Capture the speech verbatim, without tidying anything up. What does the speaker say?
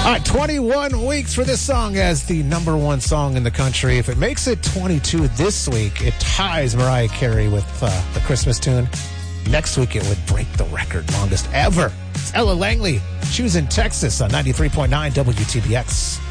All right, twenty-one weeks for this song as the number one song in the country. If it makes it twenty-two this week, it ties Mariah Carey with uh, the Christmas tune. Next week, it would break the record longest ever. It's Ella Langley. She was in Texas on ninety-three point nine W T B X.